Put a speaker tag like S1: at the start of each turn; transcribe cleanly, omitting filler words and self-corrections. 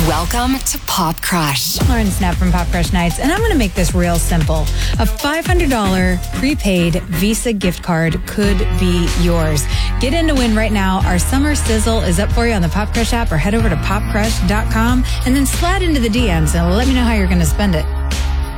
S1: Welcome to Pop Crush.
S2: Lauren Snap from Pop Crush Nights, and I'm going to make this real simple. A $500 prepaid Visa gift card could be yours. Get in to win right now. Our summer sizzle is up for you on the Pop Crush app, or head over to popcrush.com and then slide into the DMs and let me know how you're going to spend it.